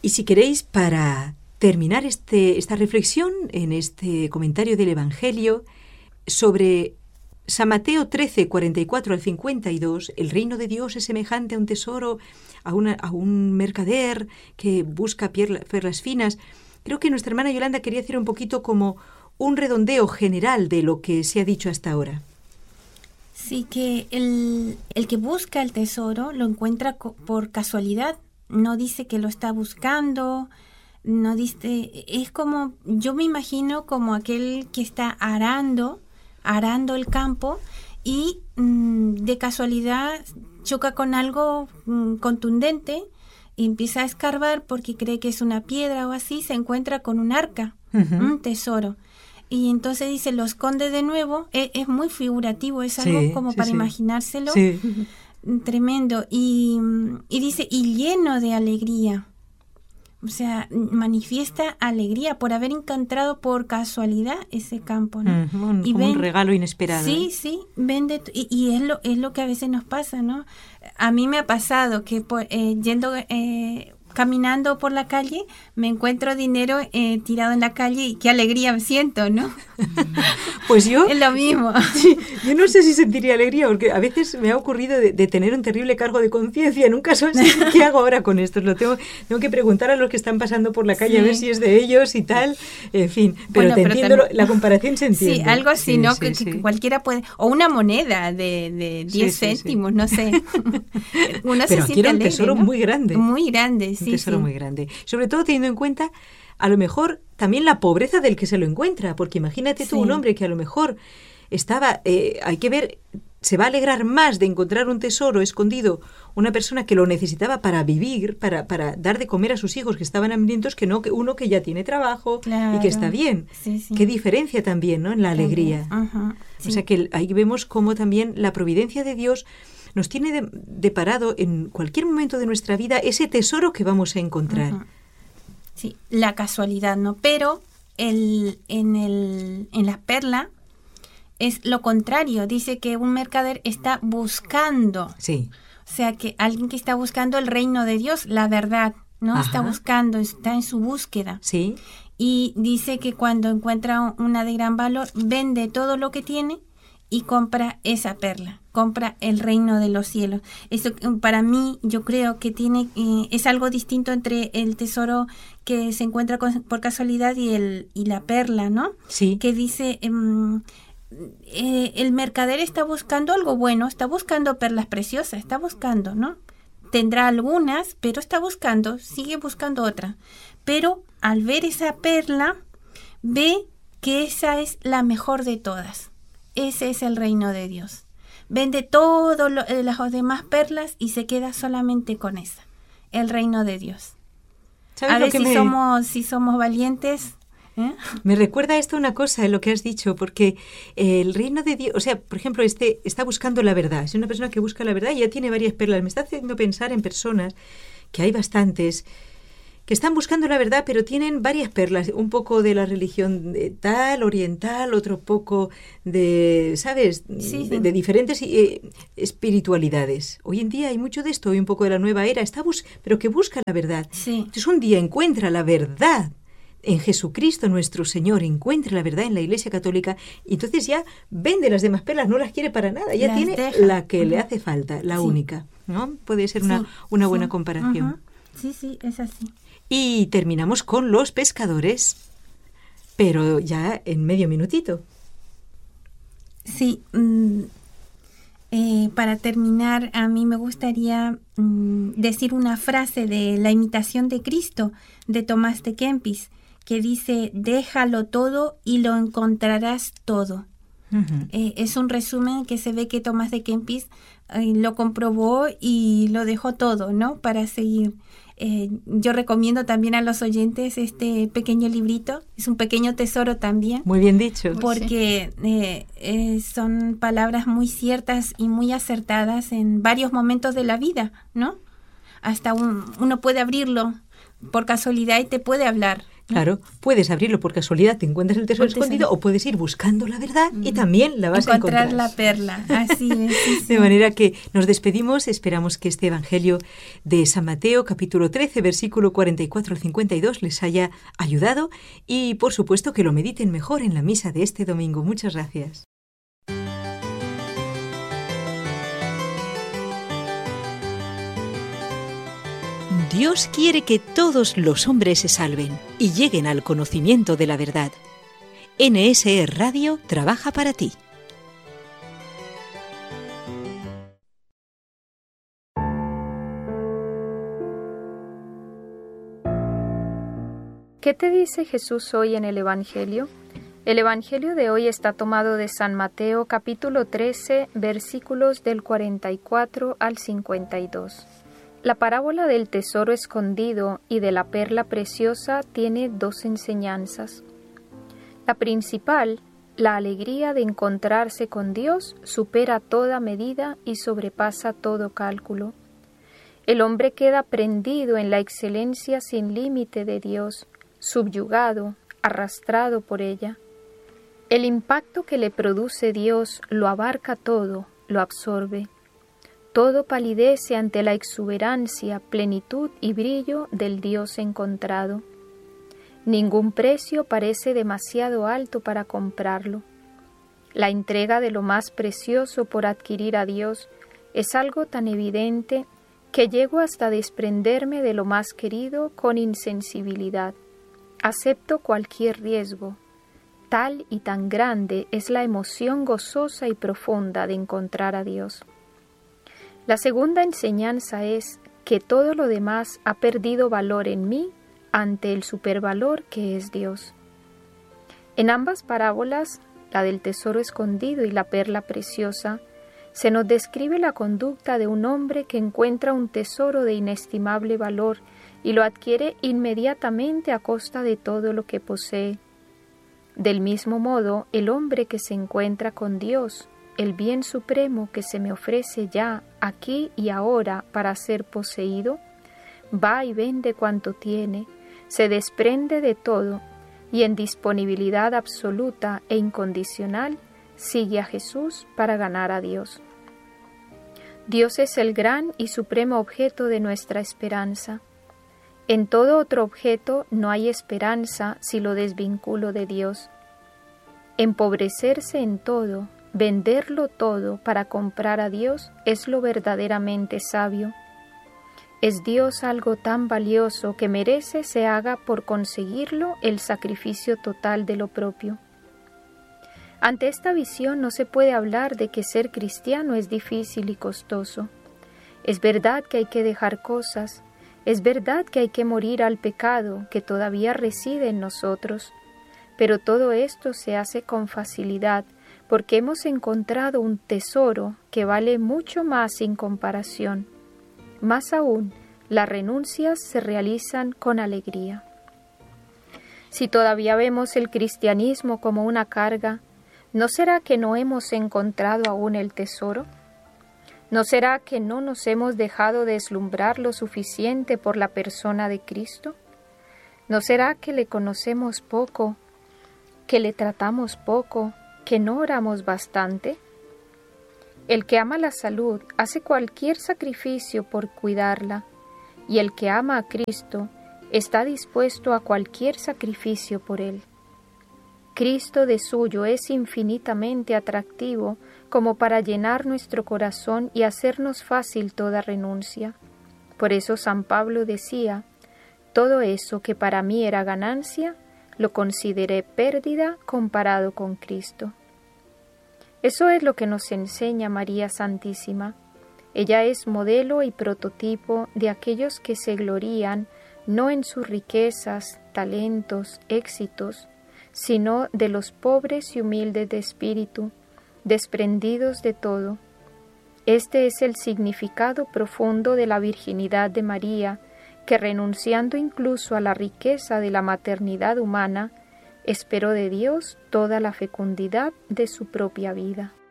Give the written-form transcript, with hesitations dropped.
Y si queréis, para terminar esta reflexión en este comentario del Evangelio sobre San Mateo 13, 44 al 52, el reino de Dios es semejante a un tesoro, a un mercader que busca perlas finas. Creo que nuestra hermana Yolanda quería hacer un poquito como un redondeo general de lo que se ha dicho hasta ahora. Sí, que el que busca el tesoro lo encuentra por casualidad. No dice que lo está buscando, no dice, es como, yo me imagino como aquel que está arando el campo y de casualidad choca con algo contundente y empieza a escarbar porque cree que es una piedra o así, se encuentra con un arca, un tesoro. Y entonces dice, lo esconde de nuevo, es muy figurativo, es algo como para imaginárselo, tremendo. Y dice, y lleno de alegría. O sea, manifiesta alegría por haber encontrado por casualidad ese campo, ¿no? Un regalo inesperado. Sí, vende, y es lo que a veces nos pasa, ¿no? A mí me ha pasado que caminando por la calle, me encuentro dinero tirado en la calle y qué alegría siento, ¿no? Pues yo... Es lo mismo. Sí, yo no sé si sentiría alegría, porque a veces me ha ocurrido de tener un terrible cargo de conciencia. Nunca sé qué hago ahora con esto. Tengo que preguntar a los que están pasando por la calle a ver si es de ellos y tal. En fin, pero entiendo, la comparación se entiende. Sí, algo así, ¿no? Que cualquiera puede... O una moneda de 10 céntimos, no sé. Uno pero aquí era un tesoro, ¿no? Muy grande. Muy grande, sí. Un tesoro muy grande. Sobre todo teniendo en cuenta, a lo mejor, también la pobreza del que se lo encuentra. Porque imagínate tú un hombre que a lo mejor estaba... hay que ver... Se va a alegrar más de encontrar un tesoro escondido, una persona que lo necesitaba para vivir, para dar de comer a sus hijos que estaban hambrientos, que no que uno que ya tiene trabajo y que está bien. Sí. Qué diferencia también, ¿no? En la alegría. O sea que ahí vemos cómo también la providencia de Dios nos tiene deparado en cualquier momento de nuestra vida ese tesoro que vamos a encontrar. Sí, la casualidad, ¿no? Pero en la perla es lo contrario. Dice que un mercader está buscando. Sí. O sea, que alguien que está buscando el reino de Dios, la verdad, ¿no? Está buscando, está en su búsqueda. Sí. Y dice que cuando encuentra una de gran valor, vende todo lo que tiene y compra esa perla, compra el reino de los cielos. Eso para mí, yo creo que es algo distinto entre el tesoro que se encuentra por casualidad y la perla, ¿no? Sí. Que dice... el mercader está buscando algo bueno, está buscando perlas preciosas, está buscando, ¿no? Tendrá algunas, pero sigue buscando otra. Pero al ver esa perla, ve que esa es la mejor de todas. Ese es el reino de Dios. Vende todas las demás perlas y se queda solamente con esa, el reino de Dios. A ver si somos valientes. Me recuerda esto una cosa en lo que has dicho, porque el reino de Dios, o sea, por ejemplo, está buscando la verdad, es una persona que busca la verdad y ya tiene varias perlas. Me está haciendo pensar en personas, que hay bastantes, que están buscando la verdad, pero tienen varias perlas, un poco de la religión tal, oriental, otro poco de, ¿sabes?, de diferentes espiritualidades. Hoy en día hay mucho de esto, hay un poco de la nueva era, pero que busca la verdad. Sí. Entonces un día encuentra la verdad en Jesucristo nuestro Señor, encuentra la verdad en la Iglesia Católica y entonces ya vende las demás perlas, no las quiere para nada, ya tiene la que le hace falta, la única, ¿no? Puede ser una buena comparación. Sí, es así. Y terminamos con los pescadores, pero ya en medio minutito. Sí, para terminar, a mí me gustaría decir una frase de La imitación de Cristo, de Tomás de Kempis, que dice, déjalo todo y lo encontrarás todo. Es un resumen que se ve que Tomás de Kempis lo comprobó y lo dejó todo, ¿no? Para seguir. Yo recomiendo también a los oyentes este pequeño librito, es un pequeño tesoro también. Muy bien dicho. Porque son palabras muy ciertas y muy acertadas en varios momentos de la vida, ¿no? Hasta uno puede abrirlo por casualidad y te puede hablar. Claro, puedes abrirlo por casualidad, te encuentras el tesoro escondido, o puedes ir buscando la verdad y también la vas a encontrar. La perla, así es. De manera que nos despedimos, esperamos que este Evangelio de San Mateo, capítulo 13, versículo 44 al 52, les haya ayudado y, por supuesto, que lo mediten mejor en la misa de este domingo. Muchas gracias. Dios quiere que todos los hombres se salven y lleguen al conocimiento de la verdad. NSE Radio trabaja para ti. ¿Qué te dice Jesús hoy en el Evangelio? El Evangelio de hoy está tomado de San Mateo, capítulo 13, versículos del 44 al 52. La parábola del tesoro escondido y de la perla preciosa tiene dos enseñanzas. La principal, la alegría de encontrarse con Dios, supera toda medida y sobrepasa todo cálculo. El hombre queda prendido en la excelencia sin límite de Dios, subyugado, arrastrado por ella. El impacto que le produce Dios lo abarca todo, lo absorbe. Todo palidece ante la exuberancia, plenitud y brillo del Dios encontrado. Ningún precio parece demasiado alto para comprarlo. La entrega de lo más precioso por adquirir a Dios es algo tan evidente que llego hasta desprenderme de lo más querido con insensibilidad. Acepto cualquier riesgo. Tal y tan grande es la emoción gozosa y profunda de encontrar a Dios. La segunda enseñanza es que todo lo demás ha perdido valor en mí ante el supervalor que es Dios. En ambas parábolas, la del tesoro escondido y la perla preciosa, se nos describe la conducta de un hombre que encuentra un tesoro de inestimable valor y lo adquiere inmediatamente a costa de todo lo que posee. Del mismo modo, el hombre que se encuentra con Dios, el bien supremo que se me ofrece ya, aquí y ahora para ser poseído, va y vende cuanto tiene, se desprende de todo y en disponibilidad absoluta e incondicional sigue a Jesús para ganar a Dios. Dios es el gran y supremo objeto de nuestra esperanza. En todo otro objeto no hay esperanza si lo desvinculo de Dios. Empobrecerse en todo, venderlo todo para comprar a Dios es lo verdaderamente sabio. ¿Es Dios algo tan valioso que merece se haga por conseguirlo el sacrificio total de lo propio? Ante esta visión no se puede hablar de que ser cristiano es difícil y costoso. Es verdad que hay que dejar cosas, es verdad que hay que morir al pecado que todavía reside en nosotros, pero todo esto se hace con facilidad porque hemos encontrado un tesoro que vale mucho más sin comparación. Más aún, las renuncias se realizan con alegría. Si todavía vemos el cristianismo como una carga, ¿no será que no hemos encontrado aún el tesoro? ¿No será que no nos hemos dejado deslumbrar lo suficiente por la persona de Cristo? ¿No será que le conocemos poco, que le tratamos poco, que no oramos bastante? El que ama la salud hace cualquier sacrificio por cuidarla, y el que ama a Cristo está dispuesto a cualquier sacrificio por él. Cristo de suyo es infinitamente atractivo como para llenar nuestro corazón y hacernos fácil toda renuncia. Por eso San Pablo decía: todo eso que para mí era ganancia, lo consideré pérdida comparado con Cristo. Eso es lo que nos enseña María Santísima. Ella es modelo y prototipo de aquellos que se glorían no en sus riquezas, talentos, éxitos, sino de los pobres y humildes de espíritu, desprendidos de todo. Este es el significado profundo de la virginidad de María, que renunciando incluso a la riqueza de la maternidad humana, esperó de Dios toda la fecundidad de su propia vida.